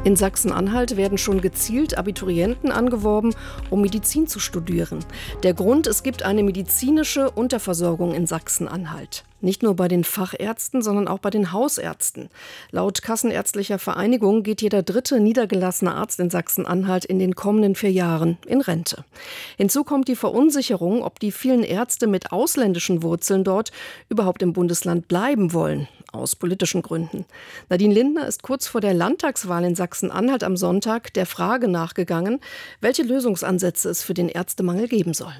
In Sachsen-Anhalt werden schon gezielt Abiturienten angeworben, um Medizin zu studieren. Der Grund: es gibt eine medizinische Unterversorgung in Sachsen-Anhalt. Nicht nur bei den Fachärzten, sondern auch bei den Hausärzten. Laut Kassenärztlicher Vereinigung geht jeder dritte niedergelassene Arzt in Sachsen-Anhalt in den kommenden 4 Jahren in Rente. Hinzu kommt die Verunsicherung, ob die vielen Ärzte mit ausländischen Wurzeln dort überhaupt im Bundesland bleiben wollen, aus politischen Gründen. Nadine Lindner ist kurz vor der Landtagswahl in Sachsen-Anhalt am Sonntag der Frage nachgegangen, welche Lösungsansätze es für den Ärztemangel geben soll.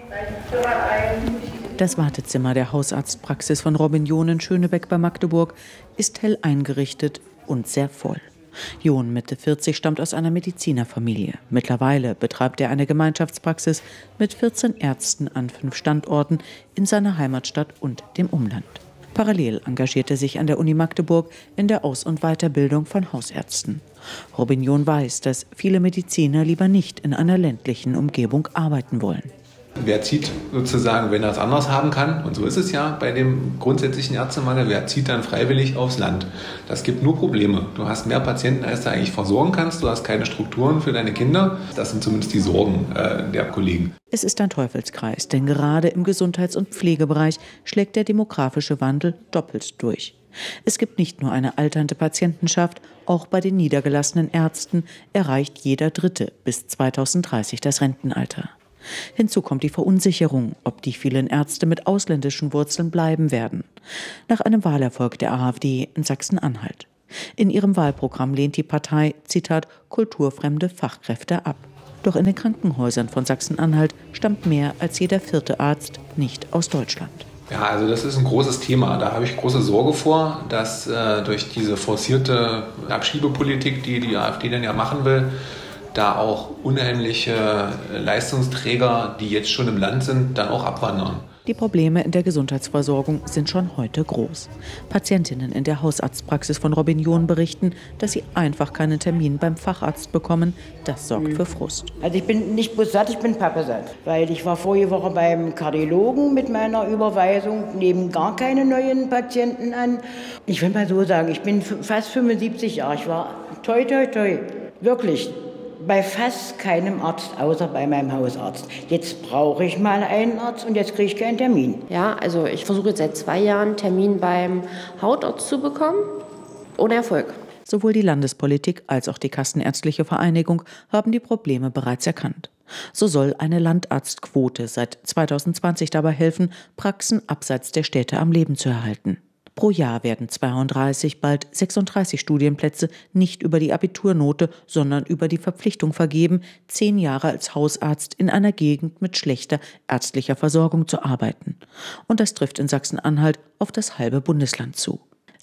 Das Wartezimmer der Hausarztpraxis von Robin John in Schönebeck bei Magdeburg ist hell eingerichtet und sehr voll. John, Mitte 40, stammt aus einer Medizinerfamilie. Mittlerweile betreibt er eine Gemeinschaftspraxis mit 14 Ärzten an 5 Standorten in seiner Heimatstadt und dem Umland. Parallel engagiert er sich an der Uni Magdeburg in der Aus- und Weiterbildung von Hausärzten. Robin John weiß, dass viele Mediziner lieber nicht in einer ländlichen Umgebung arbeiten wollen. Wer zieht sozusagen, wenn er es anders haben kann, und so ist es ja bei dem grundsätzlichen Ärztemangel, wer zieht dann freiwillig aufs Land? Das gibt nur Probleme. Du hast mehr Patienten, als du eigentlich versorgen kannst. Du hast keine Strukturen für deine Kinder. Das sind zumindest die Sorgen der Kollegen. Es ist ein Teufelskreis, denn gerade im Gesundheits- und Pflegebereich schlägt der demografische Wandel doppelt durch. Es gibt nicht nur eine alternde Patientenschaft, auch bei den niedergelassenen Ärzten erreicht jeder Dritte bis 2030 das Rentenalter. Hinzu kommt die Verunsicherung, ob die vielen Ärzte mit ausländischen Wurzeln bleiben werden. Nach einem Wahlerfolg der AfD in Sachsen-Anhalt. In ihrem Wahlprogramm lehnt die Partei, Zitat, kulturfremde Fachkräfte ab. Doch in den Krankenhäusern von Sachsen-Anhalt stammt mehr als jeder 4. Arzt nicht aus Deutschland. Ja, also das ist ein großes Thema. Da habe ich große Sorge vor, dass durch diese forcierte Abschiebepolitik, die die AfD dann ja machen will, da auch unheimliche Leistungsträger, die jetzt schon im Land sind, dann auch abwandern. Die Probleme in der Gesundheitsversorgung sind schon heute groß. Patientinnen in der Hausarztpraxis von Robin John berichten, dass sie einfach keinen Termin beim Facharzt bekommen. Das sorgt für Frust. Also ich bin nicht bussatt, ich bin pappesatt. Weil ich war vorige Woche beim Kardiologen mit meiner Überweisung, nehmen gar keine neuen Patienten an. Ich will mal so sagen, ich bin fast 75 Jahre. Ich war toi, toi, toi, wirklich bei fast keinem Arzt, außer bei meinem Hausarzt. Jetzt brauche ich mal einen Arzt und jetzt kriege ich keinen Termin. Ja, also ich versuche jetzt seit 2 Jahren einen Termin beim Hautarzt zu bekommen, ohne Erfolg. Sowohl die Landespolitik als auch die Kassenärztliche Vereinigung haben die Probleme bereits erkannt. So soll eine Landarztquote seit 2020 dabei helfen, Praxen abseits der Städte am Leben zu erhalten. Pro Jahr werden 32, bald 36 Studienplätze nicht über die Abiturnote, sondern über die Verpflichtung vergeben, 10 Jahre als Hausarzt in einer Gegend mit schlechter ärztlicher Versorgung zu arbeiten. Und das trifft in Sachsen-Anhalt auf das halbe Bundesland zu.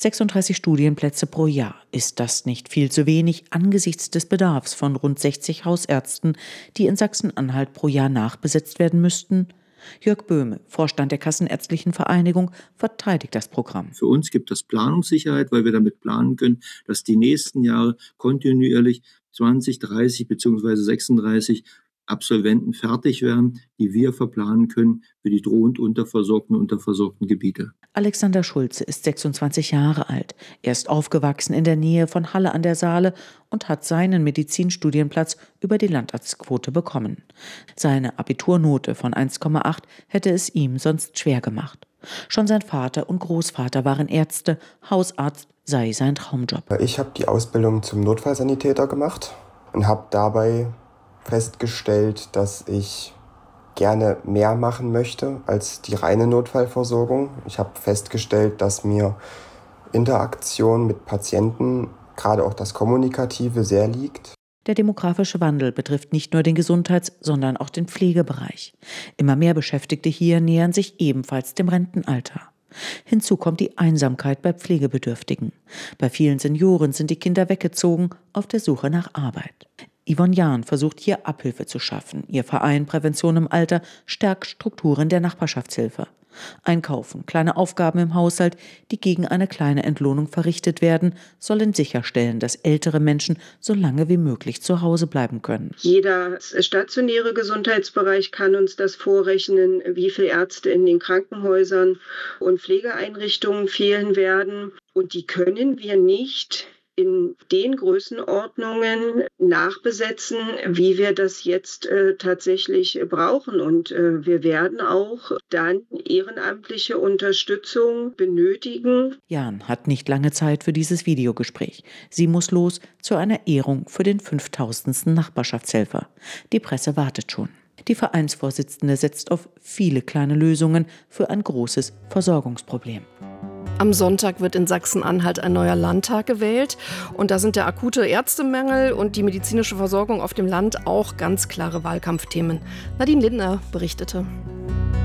36 Studienplätze pro Jahr. Ist das nicht viel zu wenig angesichts des Bedarfs von rund 60 Hausärzten, die in Sachsen-Anhalt pro Jahr nachbesetzt werden müssten? Jörg Böhme, Vorstand der Kassenärztlichen Vereinigung, verteidigt das Programm. Für uns gibt es Planungssicherheit, weil wir damit planen können, dass die nächsten Jahre kontinuierlich 20, 30 bzw. 36 Absolventen fertig werden, die wir verplanen können für die drohend unterversorgten Gebiete. Alexander Schulze ist 26 Jahre alt. Er ist aufgewachsen in der Nähe von Halle an der Saale und hat seinen Medizinstudienplatz über die Landarztquote bekommen. Seine Abiturnote von 1,8 hätte es ihm sonst schwer gemacht. Schon sein Vater und Großvater waren Ärzte, Hausarzt sei sein Traumjob. Ich habe die Ausbildung zum Notfallsanitäter gemacht und habe dabei festgestellt, dass ich gerne mehr machen möchte als die reine Notfallversorgung. Ich habe festgestellt, dass mir Interaktion mit Patienten, gerade auch das Kommunikative, sehr liegt. Der demografische Wandel betrifft nicht nur den Gesundheits-, sondern auch den Pflegebereich. Immer mehr Beschäftigte hier nähern sich ebenfalls dem Rentenalter. Hinzu kommt die Einsamkeit bei Pflegebedürftigen. Bei vielen Senioren sind die Kinder weggezogen auf der Suche nach Arbeit. Yvonne Jahn versucht hier Abhilfe zu schaffen. Ihr Verein Prävention im Alter stärkt Strukturen der Nachbarschaftshilfe. Einkaufen, kleine Aufgaben im Haushalt, die gegen eine kleine Entlohnung verrichtet werden, sollen sicherstellen, dass ältere Menschen so lange wie möglich zu Hause bleiben können. Jeder stationäre Gesundheitsbereich kann uns das vorrechnen, wie viele Ärzte in den Krankenhäusern und Pflegeeinrichtungen fehlen werden. Und die können wir nicht in den Größenordnungen nachbesetzen, wie wir das jetzt tatsächlich brauchen. Und wir werden auch dann ehrenamtliche Unterstützung benötigen. Jan hat nicht lange Zeit für dieses Videogespräch. Sie muss los zu einer Ehrung für den 5000. Nachbarschaftshelfer. Die Presse wartet schon. Die Vereinsvorsitzende setzt auf viele kleine Lösungen für ein großes Versorgungsproblem. Am Sonntag wird in Sachsen-Anhalt ein neuer Landtag gewählt. Und da sind der akute Ärztemangel und die medizinische Versorgung auf dem Land auch ganz klare Wahlkampfthemen. Nadine Lindner berichtete.